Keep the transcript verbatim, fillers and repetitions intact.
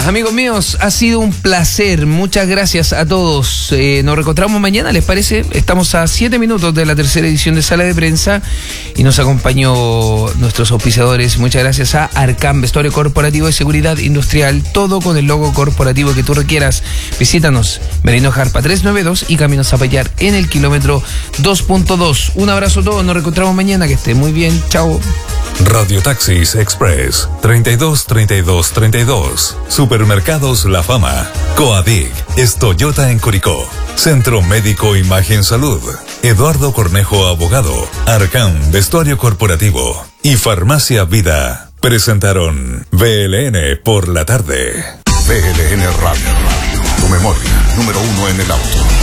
amigos míos, ha sido un placer. Muchas gracias a todos. Eh, nos reencontramos mañana, ¿les parece? Estamos a siete minutos de la tercera edición de Sala de Prensa y nos acompañó nuestros auspiciadores. Muchas gracias a Arcam, vestuario corporativo de seguridad industrial, todo con el logo corporativo que tú requieras. Visítanos, Merino Jarpa trescientos noventa y dos y Camino Zapallar en el kilómetro dos punto dos. Un abrazo a todos, nos reencontramos mañana, que estén muy bien. Chao. Radio Taxis Express treinta y dos treinta y dos treinta y dos. Supermercados La Fama. Coadic es Toyota en Curicó. Centro Médico Imagen Salud. Eduardo Cornejo Abogado. Arcam Vestuario Corporativo y Farmacia Vida presentaron V L N por la tarde. V L N Radio. Tu memoria número uno en el auto.